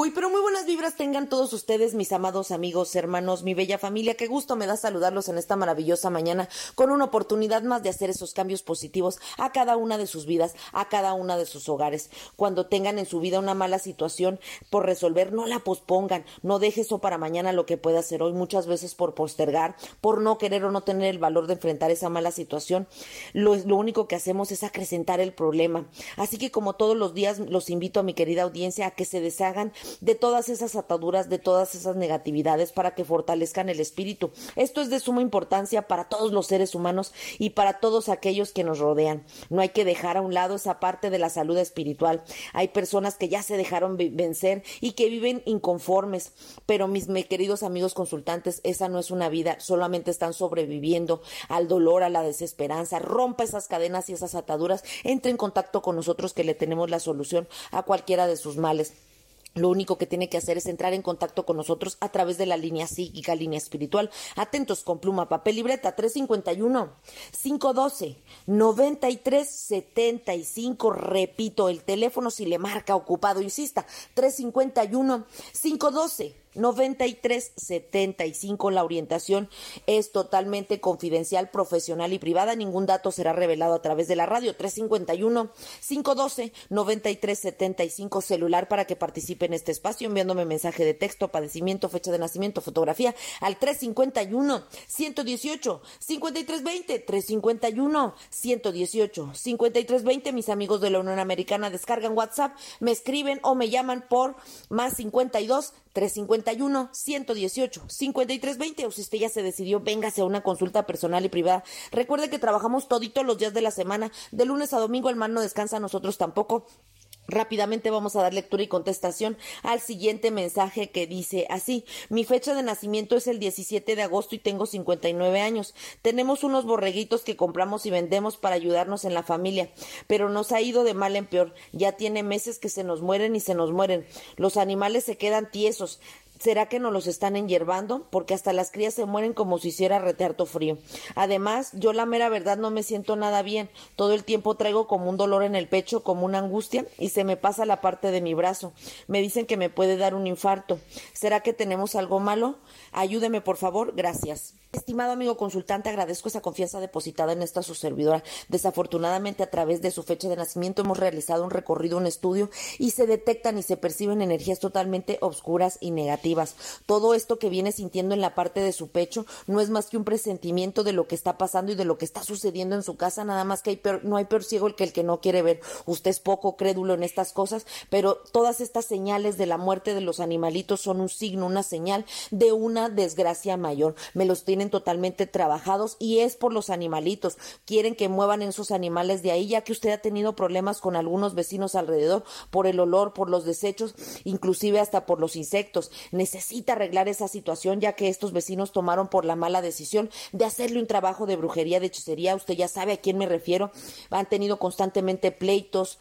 Muy, pero muy buenas vibras tengan todos ustedes, mis amados amigos, hermanos, mi bella familia. Qué gusto me da saludarlos en esta maravillosa mañana con una oportunidad más de hacer esos cambios positivos a cada una de sus vidas, a cada una de sus hogares. Cuando tengan en su vida una mala situación por resolver, no la pospongan, no deje eso para mañana lo que pueda hacer hoy. Muchas veces por postergar, por no querer o no tener el valor de enfrentar esa mala situación, lo único que hacemos es acrecentar el problema. Así que como todos los días los invito a mi querida audiencia a que se deshagan de todas esas ataduras, de todas esas negatividades para que fortalezcan el espíritu. Esto es de suma importancia para todos los seres humanos y para todos aquellos que nos rodean. No hay que dejar a un lado esa parte de la salud espiritual. Hay personas que ya se dejaron vencer y que viven inconformes, pero mis queridos amigos consultantes, esa no es una vida, solamente están sobreviviendo al dolor, a la desesperanza. Rompa esas cadenas y esas ataduras, entre en contacto con nosotros que le tenemos la solución a cualquiera de sus males. Lo único que tiene que hacer es entrar en contacto con nosotros a través de la línea psíquica, línea espiritual. Atentos con pluma, papel, libreta, 351-512-9375. Repito, el teléfono si le marca ocupado, insista, 351-512-9375. La orientación es totalmente confidencial, profesional y privada. Ningún dato será revelado a través de la radio. 351-512-9375, celular para que participe en este espacio enviándome mensaje de texto, padecimiento, fecha de nacimiento, fotografía al 351-118-5320. 351-118-5320. Mis amigos de la Unión Americana descargan WhatsApp, me escriben o me llaman por más 52-351-118-5320. O si usted ya se decidió, véngase a una consulta personal y privada. Recuerde que trabajamos toditos los días de la semana, de lunes a domingo. El mal no descansa, nosotros tampoco. Rápidamente vamos a dar lectura y contestación al siguiente mensaje que dice así: mi fecha de nacimiento es el 17 de agosto y tengo 59 años. Tenemos unos borreguitos que compramos y vendemos para ayudarnos en la familia, pero nos ha ido de mal en peor. Ya tiene meses que se nos mueren y se nos mueren. Los animales se quedan tiesos. ¿Será que nos los están enyerbando? Porque hasta las crías se mueren como si hiciera retardo frío. Además, yo la mera verdad no me siento nada bien. Todo el tiempo traigo como un dolor en el pecho, como una angustia, y se me pasa la parte de mi brazo. Me dicen que me puede dar un infarto. ¿Será que tenemos algo malo? Ayúdeme, por favor. Gracias. Estimado amigo consultante, agradezco esa confianza depositada en esta su servidora. Desafortunadamente, a través de su fecha de nacimiento hemos realizado un recorrido, un estudio, y se detectan y se perciben energías totalmente obscuras y negativas. Todo esto que viene sintiendo en la parte de su pecho no es más que un presentimiento de lo que está pasando y de lo que está sucediendo en su casa, nada más que no hay peor ciego que el que no quiere ver. Usted es poco crédulo en estas cosas, pero todas estas señales de la muerte de los animalitos son un signo, una señal de una desgracia mayor. Me los tienen totalmente trabajados y es por los animalitos. Quieren que muevan esos animales de ahí, ya que usted ha tenido problemas con algunos vecinos alrededor por el olor, por los desechos, inclusive hasta por los insectos. Necesita arreglar esa situación, ya que estos vecinos tomaron por la mala decisión de hacerle un trabajo de brujería, de hechicería. Usted ya sabe a quién me refiero. Han tenido constantemente pleitos,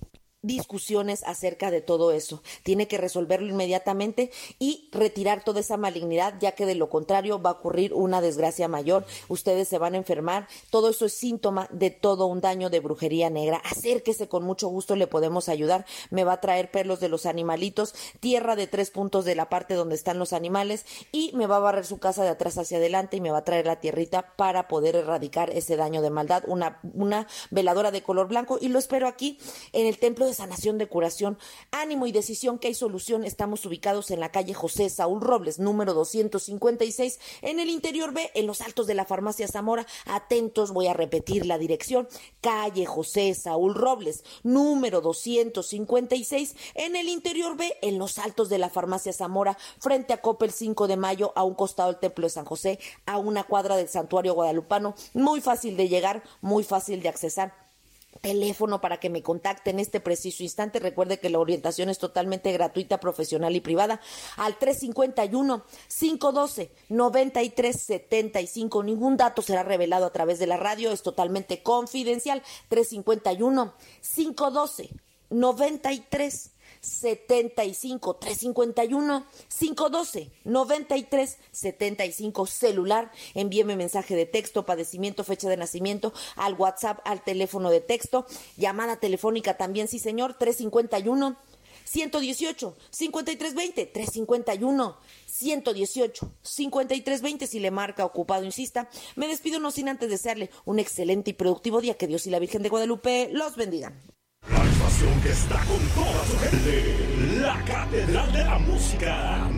discusiones acerca de todo eso. Tiene que resolverlo inmediatamente y retirar toda esa malignidad, ya que de lo contrario va a ocurrir una desgracia mayor. Ustedes se van a enfermar. Todo eso es síntoma de todo un daño de brujería negra. Acérquese, con mucho gusto le podemos ayudar. Me va a traer pelos de los animalitos, tierra de 3 puntos de la parte donde están los animales, y me va a barrer su casa de atrás hacia adelante y me va a traer la tierrita para poder erradicar ese daño de maldad. Una veladora de color blanco, y lo espero aquí en el templo de sanación, de curación, ánimo y decisión, que hay solución. Estamos ubicados en la calle José Saúl Robles, número 256, en el interior B, en los altos de la farmacia Zamora. Atentos, voy a repetir la dirección: calle José Saúl Robles, número 256, en el interior B, en los altos de la farmacia Zamora, frente a Coppel 5 de Mayo, a un costado del templo de San José, a una cuadra del santuario guadalupano. Muy fácil de llegar, muy fácil de accesar. Teléfono para que me contacte en este preciso instante. Recuerde que la orientación es totalmente gratuita, profesional y privada, al 351-512-9375. Ningún dato será revelado a través de la radio, es totalmente confidencial. 351-512-9375. 351-512-9375, celular. Envíeme mensaje de texto, padecimiento, fecha de nacimiento al WhatsApp, al teléfono de texto, llamada telefónica también, sí señor, 351 118 5320 351. 118 5320 si le marca ocupado, insista. Me despido no sin antes desearle un excelente y productivo día. Que Dios y la Virgen de Guadalupe los bendigan. La estación que está con toda su gente, la Catedral de la Música.